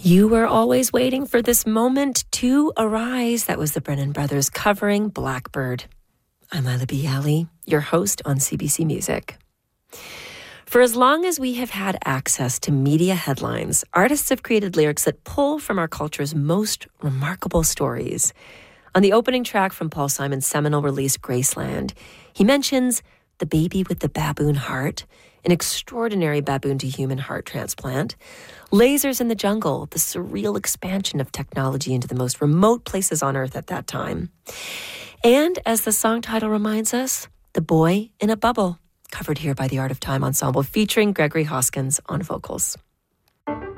You were always waiting for this moment to arise. That was the Brennan Brothers covering Blackbird. I'm Lila B. Alley, your host on CBC Music. For as long as we have had access to media headlines, artists have created lyrics that pull from our culture's most remarkable stories. On the opening track from Paul Simon's seminal release, Graceland, he mentions the baby with the baboon heart, an extraordinary baboon-to-human heart transplant, lasers in the jungle, the surreal expansion of technology into the most remote places on Earth at that time. And, as the song title reminds us, The Boy in a Bubble, covered here by the Art of Time Ensemble, featuring Gregory Hoskins on vocals.